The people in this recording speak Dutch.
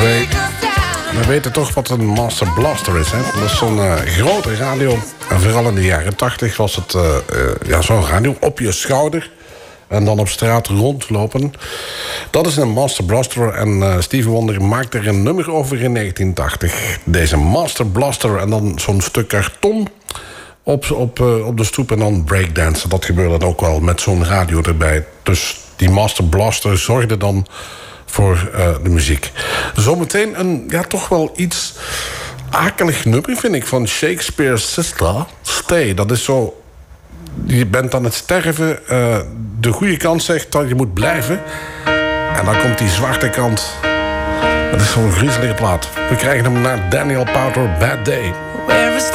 We weten toch wat een Master Blaster is, hè? Dat is zo'n grote radio. En vooral in de jaren 80 was het zo'n radio op je schouder. En dan op straat rondlopen. Dat is een Master Blaster. En Stevie Wonder maakte er een nummer over in 1980. Deze Master Blaster en dan zo'n stuk karton op de stoep en dan breakdansen. Dat gebeurde dan ook wel met zo'n radio erbij. Dus die Master Blaster zorgde dan voor de muziek. Zometeen een, toch wel iets akelig nummer, vind ik, van Shakespeare's Sister, Stay. Dat is zo, je bent aan het sterven, de goede kant zegt dat je moet blijven. En dan komt die zwarte kant. Dat is zo'n griezelige plaat. We krijgen hem naar Daniel Powter, Bad Day. Where is